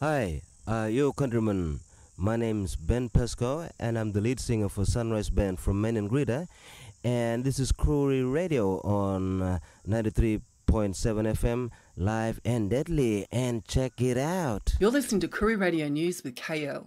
Hi, yo countrymen. My name's Ben Pesco, and I'm the lead singer for Sunrise Band from Men and Greta. And this is Crewy Radio on 93.7 FM, live and deadly. And check it out. You're listening to Koori Radio News with KL.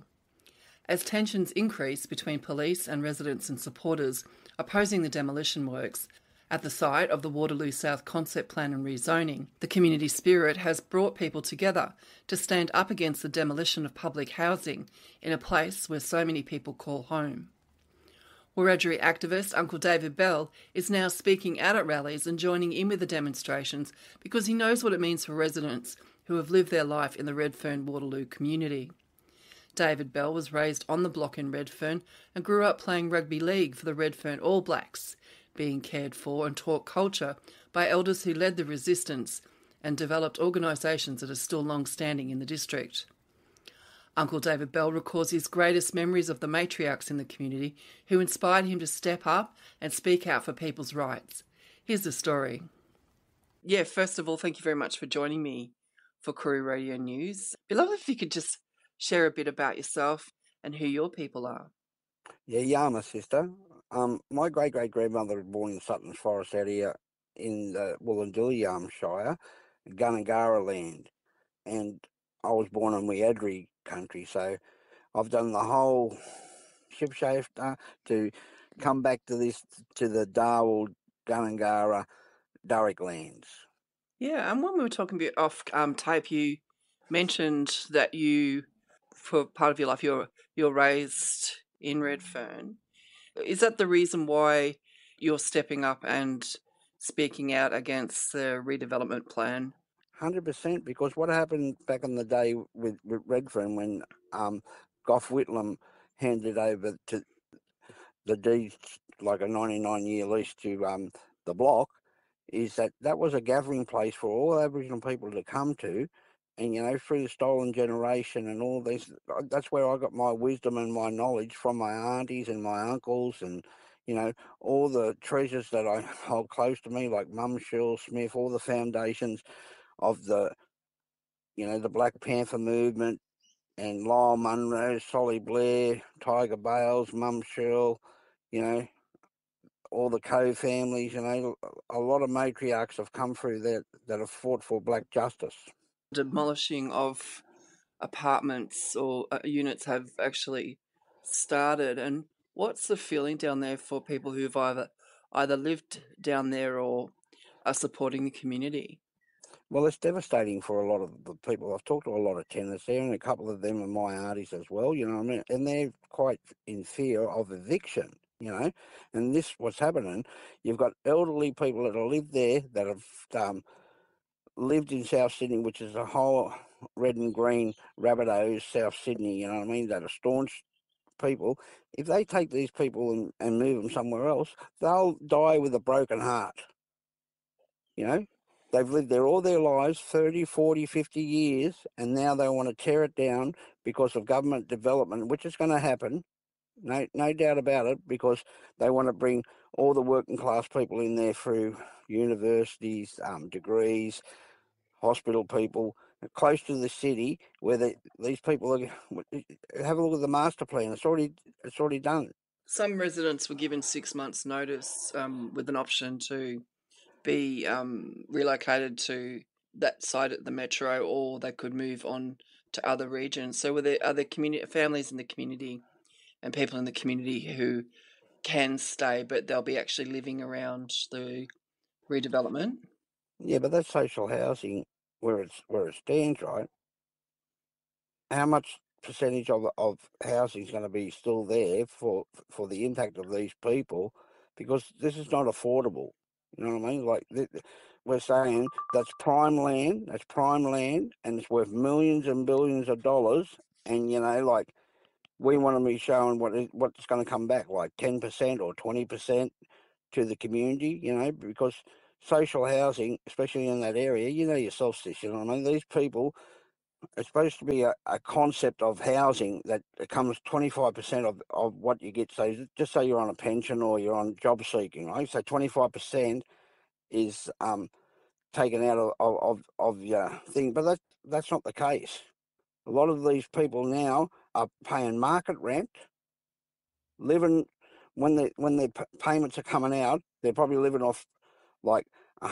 As tensions increase between police and residents and supporters opposing the demolition works at the site of the Waterloo South concept plan and rezoning, the community spirit has brought people together to stand up against the demolition of public housing in a place where so many people call home. Wiradjuri activist Uncle David Bell is now speaking out at rallies and joining in with the demonstrations because he knows what it means for residents who have lived their life in the Redfern Waterloo community. David Bell was raised on the block in Redfern and grew up playing rugby league for the Redfern All Blacks, being cared for and taught culture by elders who led the resistance and developed organisations that are still long-standing in the district. Uncle David Bell records his greatest memories of the matriarchs in the community who inspired him to step up and speak out for people's rights. Here's the story. Yeah, first of all, thank you very much for joining me for Koori Radio News. It'd be lovely if you could just share a bit about yourself and who your people are. Yeah, Yama sister. My great grandmother was born in Sutton's Forest out here in the Wollondilly Shire, Gunnegarra land, and I was born in Wiadri country, so I've done the whole shifshafter to come back to the Darwell, Gunnegarra, Durrick lands. Yeah, and when we were talking about off tape, you mentioned that you, for part of your life, you're raised in Redfern. Is that the reason why you're stepping up and speaking out against the redevelopment plan? 100%, because what happened back in the day with Redfern when Gough Whitlam handed over to the deeds, like a 99-year lease to the block, is that was a gathering place for all Aboriginal people to come to. And, through the stolen generation and all this, that's where I got my wisdom and my knowledge from my aunties and my uncles and, all the treasures that I hold close to me, like Mum Shirl Smith, all the foundations of the Black Panther movement and Lyle Munro, Solly Blair, Tiger Bales, Mum Shirl, all the Cove families, a lot of matriarchs have come through that have fought for black justice. Demolishing of apartments or units have actually started. And what's the feeling down there for people who've either lived down there or are supporting the community? Well, it's devastating for a lot of the people. I've talked to a lot of tenants there, and a couple of them are my aunties as well, you know what I mean? And they're quite in fear of eviction, And this, what's happening, you've got elderly people that have lived there, that have lived in South Sydney, which is a whole red and green Rabbitohs, South Sydney, you know what I mean, that are staunch people. If they take these people and move them somewhere else, they'll die with a broken heart, They've lived there all their lives, 30, 40, 50 years, and now they want to tear it down because of government development, which is going to happen, no doubt about it, because they want to bring all the working class people in there through universities, degrees, hospital people, close to the city, where these people are. Have a look at the master plan. It's already done. Some residents were given 6 months' notice with an option to be relocated to that site at the metro, or they could move on to other regions. So, are there families in the community and people in the community who can stay, but they'll be actually living around the redevelopment? Yeah, but that's social housing where it stands, right? How much percentage of housing is going to be still there for the impact of these people? Because this is not affordable. You know what I mean? Like we're saying, that's prime land, and it's worth millions and billions of dollars. And we want to be showing what's going to come back, like 10% or 20% to the community. Because social housing, especially in that area, yourself, sis. You know what I mean? These people. It's supposed to be a concept of housing that comes 25% of what you get. So just say you're on a pension or you're on job seeking, right? So 25% is taken out of your thing, but that's not the case. A lot of these people now are paying market rent, living when their payments are coming out, they're probably living off like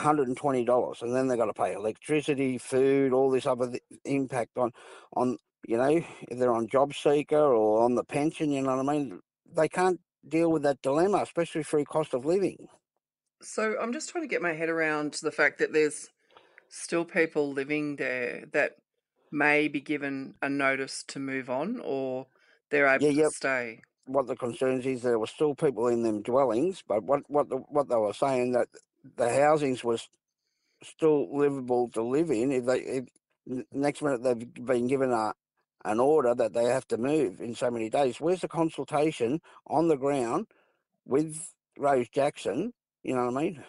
$120, and then they've got to pay electricity, food, all this other impact on if they're on job seeker or on the pension. You know what I mean? They can't deal with that dilemma, especially through cost of living. So I'm just trying to get my head around the fact that there's still people living there that may be given a notice to move on, or they're able to Yeah. stay. What the concerns is, there were still people in them dwellings, but what they were saying, that the housings was still livable to live in. If next minute they've been given an order that they have to move in so many days. Where's the consultation on the ground with Rose Jackson? You know what I mean?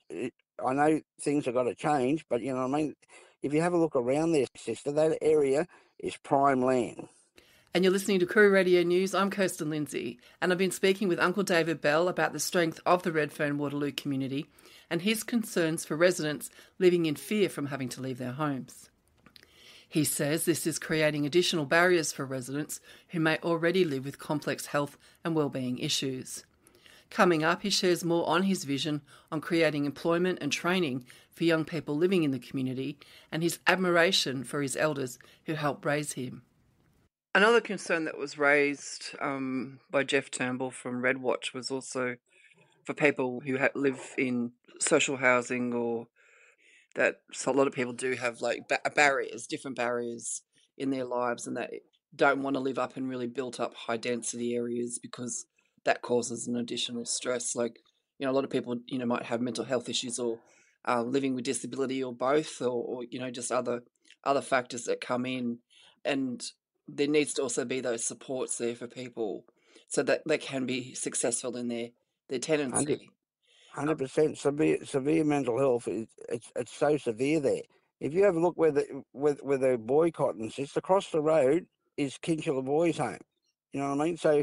I know things have got to change, but you know what I mean? If you have a look around there, sister, that area is prime land. And you're listening to Crew Radio News. I'm Kirsten Lindsay, and I've been speaking with Uncle David Bell about the strength of the Redfern Waterloo community and his concerns for residents living in fear from having to leave their homes. He says this is creating additional barriers for residents who may already live with complex health and wellbeing issues. Coming up, he shares more on his vision on creating employment and training for young people living in the community and his admiration for his elders who helped raise him. Another concern that was raised by Jeff Turnbull from Redwatch was also for people who live in social housing, or that a lot of people do have like barriers, different barriers in their lives, and that don't want to live up in really built up high density areas because that causes an additional stress. Like, a lot of people, might have mental health issues, or living with disability, or both, or just other factors that come in. And there needs to also be those supports there for people so that they can be successful in their tenancy. 100% severe mental health. It's so severe there. If you have a look where they're boycotting, it's across the road is Kinchela Boys Home. You know what I mean? So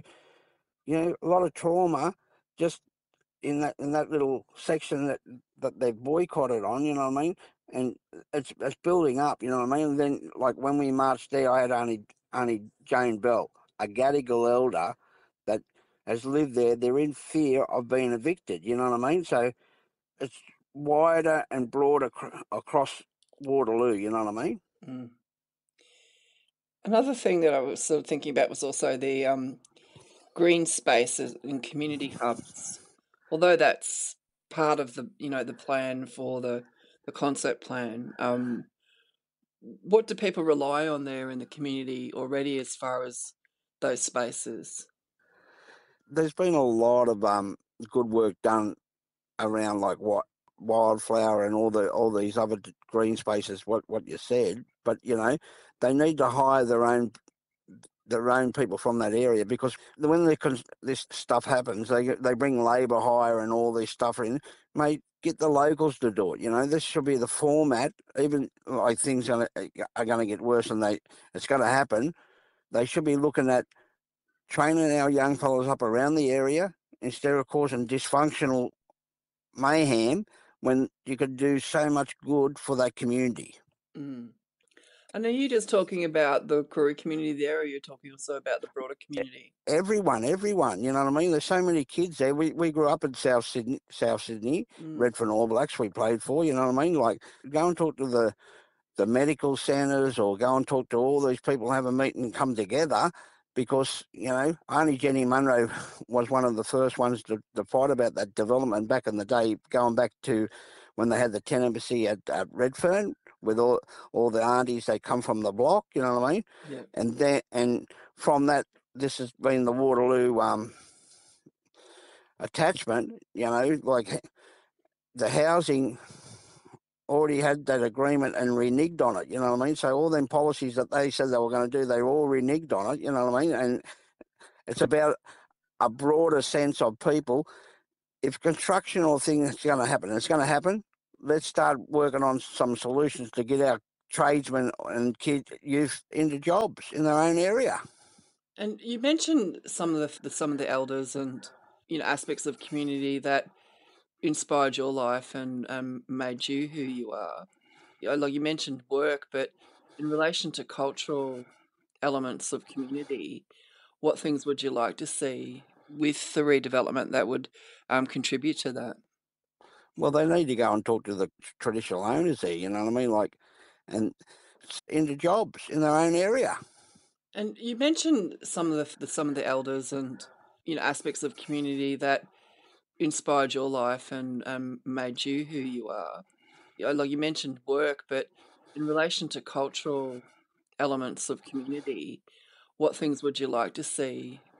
a lot of trauma just in that little section that they've boycotted on. You know what I mean? And it's building up. You know what I mean? And then, like, when we marched there, I had only Jane Bell, a Gadigal elder that has lived there. They're in fear of being evicted. You know what I mean? So it's wider and broader across Waterloo. You know what I mean? Mm. Another thing that I was sort of thinking about was also the green spaces in community hubs. Although that's part of the plan for the concept plan, what do people rely on there in the community already as far as those spaces? There's been a lot of good work done around, like, what wildflower and all these other green spaces. What you said, but they need to hire their own people from that area, because when this stuff happens, they bring labour hire and all this stuff in. Mate, get the locals to do it. This should be the format. Even like things are going to get worse, and it's going to happen. They should be looking at training our young fellows up around the area instead of causing dysfunctional mayhem, when you could do so much good for that community. Mm. And are you just talking about the Koori community there, or are you talking also about the broader community? Everyone, you know what I mean? There's so many kids there. We grew up in South Sydney, Redfern All Blacks we played for, you know what I mean? Like, go and talk to the medical centres, or go and talk to all these people, have a meeting and come together, because, only Jenny Munro was one of the first ones to fight about that development back in the day, going back to when they had the 10 embassy at Redfern, with all the aunties, they come from the block, you know what I mean? Yeah. And from that, this has been the Waterloo attachment, like the housing already had that agreement and reneged on it, you know what I mean? So all them policies that they said they were going to do, they all reneged on it, you know what I mean? And it's about a broader sense of people. If construction or things is going to happen, it's going to happen, let's start working on some solutions to get our tradesmen and youth into jobs in their own area. And you mentioned some of the elders and aspects of community that inspired your life and made you who you are. Like you mentioned work, but in relation to cultural elements of community, what things would you like to see with the redevelopment that would contribute to that? Well, they need to go and talk to the traditional owners there, you know what I mean? Like, and into jobs in their own area. And you mentioned some of the elders and aspects of community that inspired your life and made you who you are. Like you mentioned work, but in relation to cultural elements of community, what things would you like to see